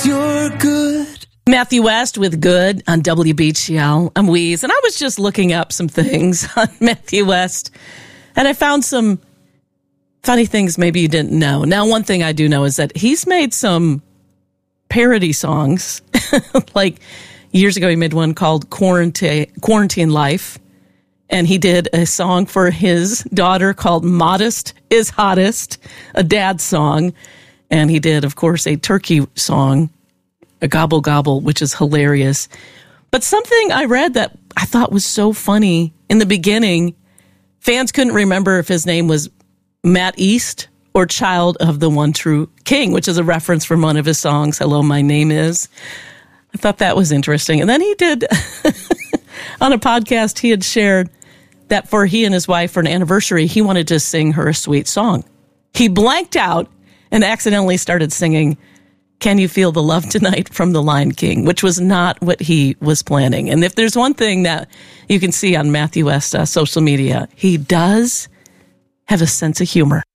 'cause you're good. Matthew West with Good on WBGL. I'm Weeze, and I was just looking up some things on Matthew West, and I found some funny things maybe you didn't know. Now, one thing I do know is that he's made some parody songs. Like years ago, he made one called Quarantine Life, and he did a song for his daughter called Modest is Hottest, a dad song, and he did, of course, a turkey song, a Gobble Gobble, which is hilarious. But something I read that I thought was so funny in the beginning, fans couldn't remember if his name was Matt East or Child of the One True King, which is a reference from one of his songs, Hello, My Name Is. I thought that was interesting. And then he did, on a podcast, he had shared that for he and his wife for an anniversary, he wanted to sing her a sweet song. He blanked out and accidentally started singing Can You Feel the Love Tonight from The Lion King, which was not what he was planning. And if there's one thing that you can see on Matthew West's social media, he does have a sense of humor.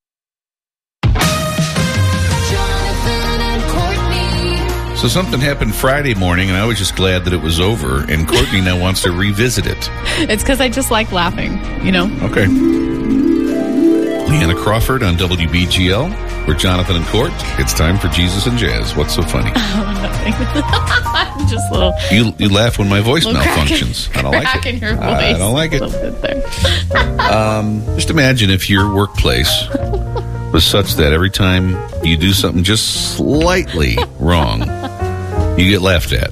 So something happened Friday morning, and I was just glad that it was over, and Courtney now wants to revisit it. It's because I just like laughing, you know? Okay. Leanna Crawford on WBGL. We're Jonathan and Court. It's time for Jesus and Jazz. What's so funny? Oh, nothing. Just a little... You laugh when my voice malfunctions. I don't like it. Crack in your voice. I don't like it. A little bit there. Just imagine if your workplace was such that every time you do something just slightly wrong, you get laughed at.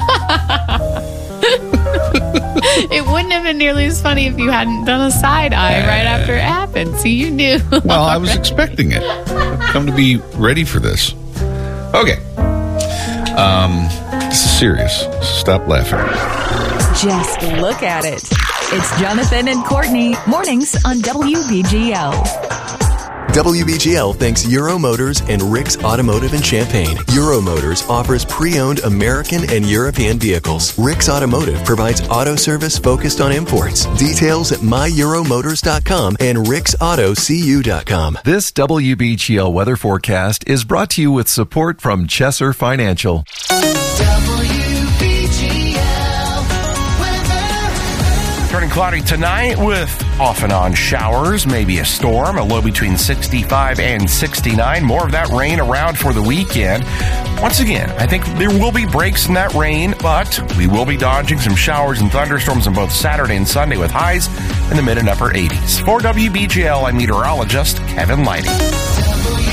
It wouldn't have been nearly as funny if you hadn't done a side eye right after it happened. See, you knew. Well, I was expecting it. I've come to be ready for this. Okay. This is serious. Stop laughing. Just look at it. It's Jonathan and Courtney, mornings on WBGL. WBGL thanks Euro Motors and Rick's Automotive in Champaign. Euro Motors offers pre-owned American and European vehicles. Rick's Automotive provides auto service focused on imports. Details at myEuroMotors.com and ricksautocu.com. This WBGL weather forecast is brought to you with support from Chesser Financial. Turning cloudy tonight with off and on showers, maybe a storm, a low between 65 and 69. More of that rain around for the weekend. Once again, I think there will be breaks in that rain, but we will be dodging some showers and thunderstorms on both Saturday and Sunday with highs in the mid and upper 80s. For WBGL, I'm meteorologist Kevin Lighty.